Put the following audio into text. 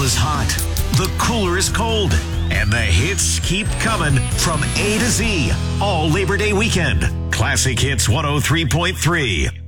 is hot, the cooler is cold, and the hits keep coming from A to Z all Labor Day weekend. Classic Hits 103.3.